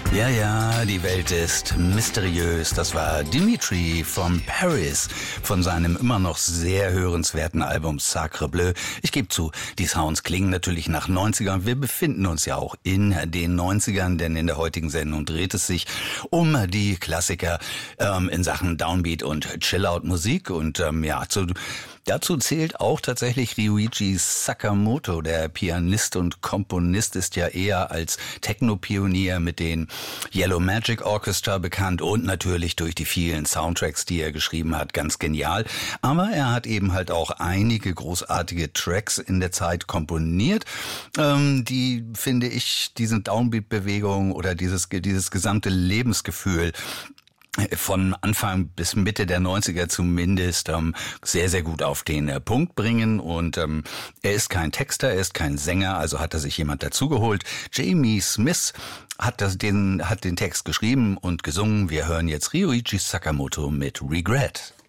Ja, ja, die Welt ist mysteriös. Das war Dimitri from Paris von seinem immer noch sehr hörenswerten Album Sacre Bleu. Ich gebe zu, die Sounds klingen natürlich nach 90ern. Wir befinden uns ja auch in den 90ern, denn in der heutigen Sendung dreht es sich um die Klassiker in Sachen Downbeat und Chill-Out-Musik. Und dazu zählt auch tatsächlich Ryuichi Sakamoto, der Pianist und Komponist, ist ja eher als Techno-Pionier mit den Yellow Magic Orchestra bekannt und natürlich durch die vielen Soundtracks, die er geschrieben hat, ganz genial. Aber er hat eben halt auch einige großartige Tracks in der Zeit komponiert, die, finde ich, diesen Downbeat-Bewegung oder dieses gesamte Lebensgefühl von Anfang bis Mitte der 90er zumindest sehr, sehr gut auf den Punkt bringen. Und er ist kein Texter, er ist kein Sänger, also hat er sich jemand dazugeholt. Jamie Smith hat den Text geschrieben und gesungen. Wir hören jetzt Ryuichi Sakamoto mit Regret.